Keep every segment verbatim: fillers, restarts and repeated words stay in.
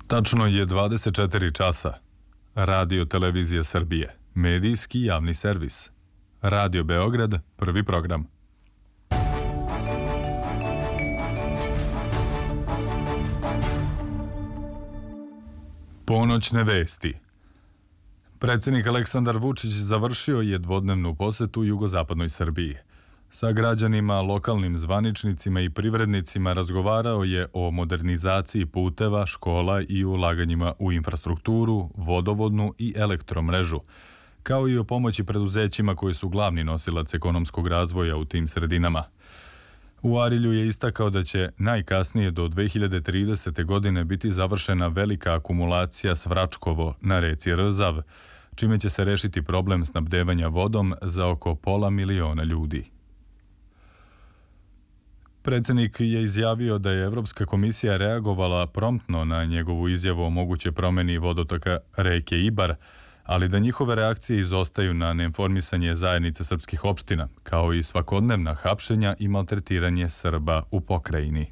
Tačno je dvadeset četiri časa. Radio Televizija Srbije, medijski javni servis. Radio Beograd, prvi program. Ponoćne vesti. Predsjednik Aleksandar Vučić završio je dvodnevnu posetu jugozapadnoj Srbiji. Sa građanima, lokalnim zvaničnicima i privrednicima razgovarao je o modernizaciji puteva, škola i ulaganjima u infrastrukturu, vodovodnu i elektromrežu, kao i o pomoći preduzećima koji su glavni nosilac ekonomskog razvoja u tim sredinama. U Arilju je istakao da će najkasnije do dve hiljade tridesete. godine biti završena velika akumulacija Svračkovo na reci Rzav, čime će se rešiti problem snabdevanja vodom za oko pola miliona ljudi. Predsjednik je izjavio da je Evropska komisija reagovala promptno na njegovu izjavu o mogućoj promjeni vodotoka reke Ibar, ali da njihove reakcije izostaju na neinformisanje zajednice srpskih opština, kao i svakodnevna hapšenja i maltretiranje Srba u pokrajini.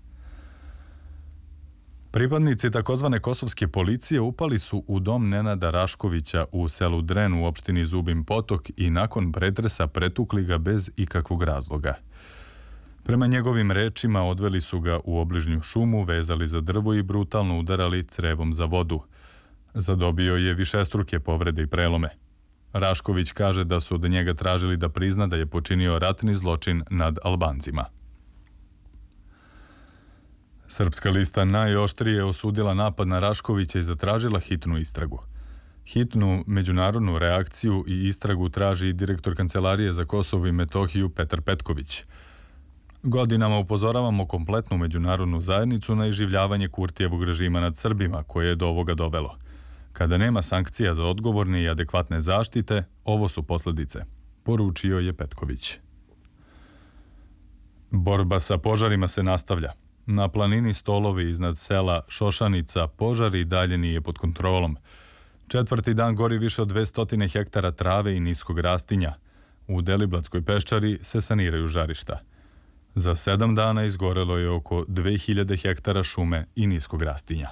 Pripadnici takozvane kosovske policije upali su u dom Nenada Raškovića u selu Dren u opštini Zubin Potok i nakon pretresa pretukli ga bez ikakvog razloga. Prema njegovim rečima odveli su ga u obližnju šumu, vezali za drvo i brutalno udarali crevom za vodu. Zadobio je višestruke povrede i prelome. Rašković kaže da su od njega tražili da prizna da je počinio ratni zločin nad Albancima. Srpska lista najoštrije osudila napad na Raškovića i zatražila hitnu istragu. Hitnu međunarodnu reakciju i istragu traži direktor Kancelarije za Kosovo i Metohiju Petar Petković. Godinama upozoravamo kompletnu međunarodnu zajednicu na iživljavanje Kurtijevog režima nad Srbima koje je do ovoga dovelo. Kada nema sankcija za odgovorne i adekvatne zaštite, ovo su posljedice, poručio je Petković. Borba sa požarima se nastavlja. Na planini Stolovi iznad sela Šošanica požar i dalje nije pod kontrolom. Četvrti dan gori više od dvesta hektara trave i niskog rastinja. U Deliblatskoj peščari se saniraju žarišta. Za sedam dana izgorelo je oko dve hiljade hektara šume i niskog rastinja.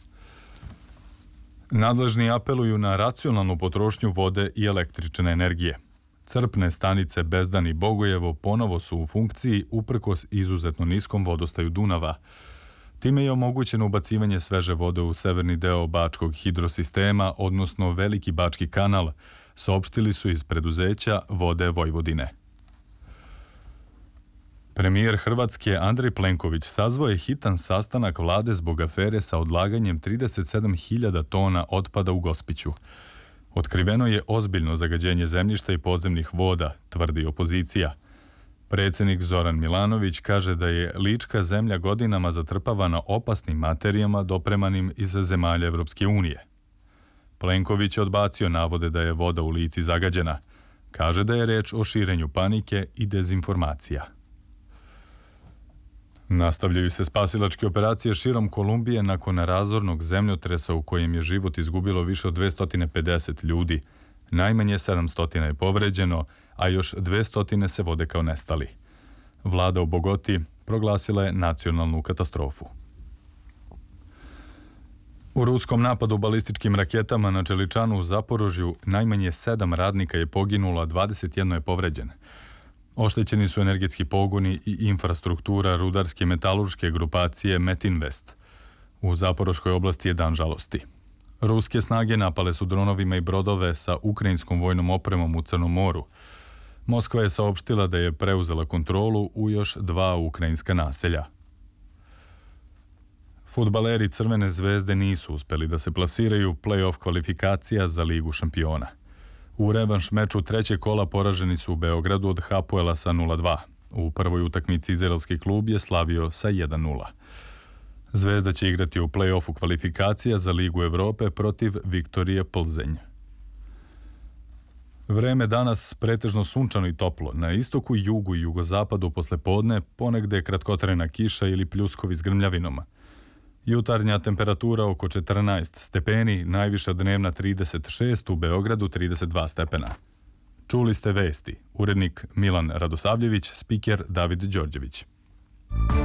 Nadležni apeluju na racionalnu potrošnju vode i električne energije. Crpne stanice Bezdan i Bogojevo ponovo su u funkciji uprkos izuzetno niskom vodostaju Dunava. Time je omogućeno ubacivanje sveže vode u severni deo Bačkog hidrosistema, odnosno Veliki Bački kanal, saopštili su iz preduzeća Vode Vojvodine. Premijer Hrvatske Andrej Plenković sazvao je hitan sastanak vlade zbog afere sa odlaganjem trideset sedam hiljada tona otpada u Gospiću. Otkriveno je ozbiljno zagađenje zemljišta i podzemnih voda, tvrdi opozicija. Predsjednik Zoran Milanović kaže da je lička zemlja godinama zatrpavana opasnim materijama dopremanim iz zemalja Evropske unije. Plenković je odbacio navode da je voda u Lici zagađena. Kaže da je reč o širenju panike i dezinformacija. Nastavljaju se spasilačke operacije širom Kolumbije nakon razornog zemljotresa u kojem je život izgubilo više od dvesta pedeset ljudi. Najmanje sedamsto je povređeno, a još dvesta se vode kao nestali. Vlada u Bogoti proglasila je nacionalnu katastrofu. U ruskom napadu balističkim raketama na Čeličanu u Zaporožju najmanje sedam radnika je poginulo, a dvadeset jedan je povređen. Oštećeni su energetski pogoni i infrastruktura rudarske metalurške grupacije Metinvest. U Zaporoškoj oblasti je dan žalosti. Ruske snage napale su dronovima i brodove sa ukrajinskom vojnom opremom u Crnom moru. Moskva je saopštila da je preuzela kontrolu u još dva ukrajinska naselja. Fudbaleri Crvene zvezde nisu uspeli da se plasiraju play-off kvalifikacija za Ligu šampiona. U revanš meču trećeg kola poraženi su u Beogradu od Hapoela sa nula dva. U prvoj utakmici izraelski klub je slavio sa jedan nula. Zvezda će igrati u play-offu kvalifikacija za Ligu Evrope protiv Viktorije Plzenj. Vreme danas pretežno sunčano i toplo. Na istoku, jugu i jugozapadu posle podne ponegde kratkotrajna kiša ili pljuskovi s grmljavinom. Jutarnja temperatura oko četrnaest stepeni, najviša dnevna trideset šest, u Beogradu trideset dva stepena. Čuli ste vesti. Urednik Milan Radosavljević, spiker David Đorđević.